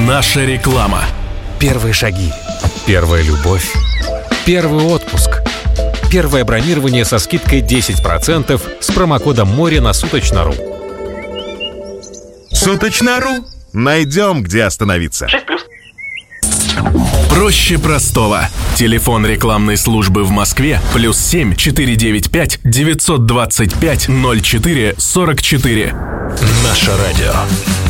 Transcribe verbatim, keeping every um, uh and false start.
Наша реклама. Первые шаги. Первая любовь. Первый отпуск. Первое бронирование со скидкой десять процентов с промокодом «Море» на Суточно.ру. Суточно.ру. Найдем, где остановиться. шесть плюс. Проще простого. Телефон рекламной службы в Москве плюс семь четыре девять пять девятьсот двадцать пять ноль четыре сорок четыре. Наше радио.